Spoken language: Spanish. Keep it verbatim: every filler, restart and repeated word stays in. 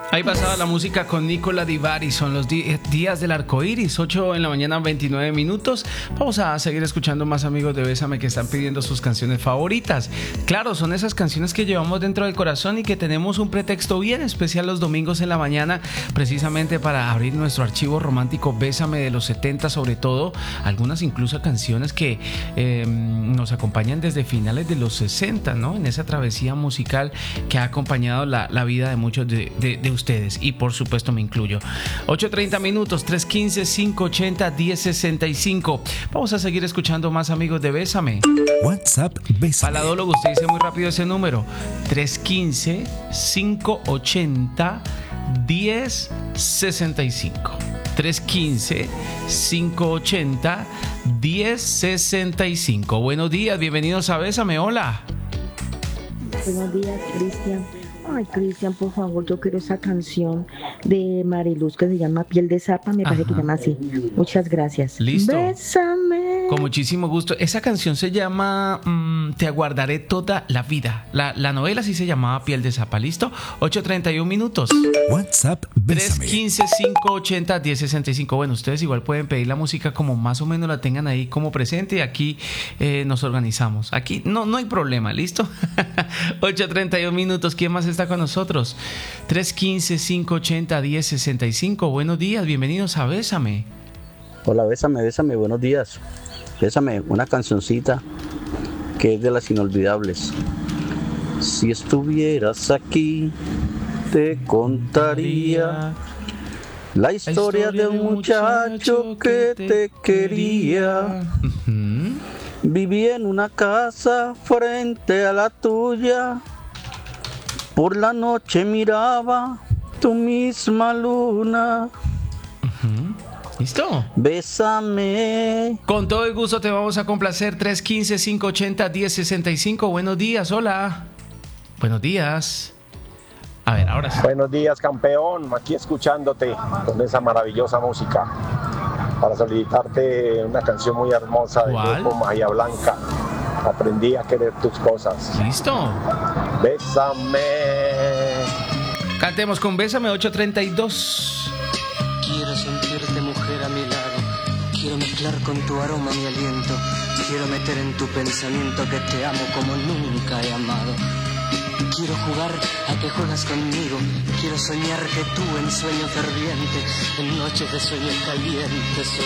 Ahí pasaba la música con Nicola Di Bari. Son los di- días del arco iris, ocho en la mañana, veintinueve minutos. Vamos a seguir escuchando más amigos de Bésame que están pidiendo sus canciones favoritas. Claro, son esas canciones que llevamos dentro del corazón y que tenemos un pretexto bien especial los domingos en la mañana, precisamente para abrir nuestro archivo romántico Bésame de los setenta, sobre todo. Algunas incluso canciones que eh, nos acompañan desde finales de los sesenta, ¿no? En esa travesía musical que ha acompañado la, la vida de muchos de, de, de ustedes, y por supuesto me incluyo. Ocho treinta minutos, tres uno cinco, cinco ocho cero, uno cero seis cinco. Vamos a seguir escuchando más amigos de Bésame. WhatsApp Bésame. Paladólogo, usted dice muy rápido ese número: tres uno cinco, cinco ocho cero, uno cero seis cinco. tres uno cinco, cinco ocho cero, uno cero seis cinco. Buenos días, bienvenidos a Bésame. Hola. Buenos días, Cristian. Ay, Cristian, por favor, yo quiero esa canción de Mariluz que se llama Piel de Zapa, me parece Ajá. que llama así. Muchas gracias. Listo. Bésame. Con muchísimo gusto. Esa canción se llama mm, Te aguardaré toda la vida. La, la novela sí se llamaba Piel de Zapa. ¿Listo? ocho treinta y uno minutos. WhatsApp tres Bésame. uno cinco, cinco ocho cero, uno cero seis cinco. Bueno, ustedes igual pueden pedir la música como más o menos la tengan ahí como presente, y aquí eh, nos organizamos. Aquí no, no hay problema, ¿listo? ocho treinta y uno minutos. ¿Quién más está con nosotros? tres uno cinco, cinco ocho cero, uno cero seis cinco. Buenos días, bienvenidos a Bésame. Hola, Bésame, Bésame, buenos días. Bésame, una cancioncita que es de las inolvidables. Si estuvieras aquí, te contaría la historia de un muchacho que te quería. Ujú. Vivía en una casa frente a la tuya. Por la noche miraba tu misma luna. ¿Listo? Bésame. Con todo el gusto te vamos a complacer. tres uno cinco, cinco ocho cero, uno cero seis cinco. Buenos días, hola. Buenos días. A ver, ahora sí. Buenos días, campeón, aquí escuchándote con esa maravillosa música para solicitarte una canción muy hermosa del ¿Cuál? grupo Magia Blanca. Aprendí a querer tus cosas. ¿Listo? Bésame. Cantemos con Bésame. Ocho treinta y dos. Quiero sentirte, mujer, a mi lado. Quiero mezclar con tu aroma mi aliento. Quiero meter en tu pensamiento que te amo como nunca he amado. Quiero jugar a que juegas conmigo. Quiero soñar que tú en sueño ferviente, en noches de sueño caliente,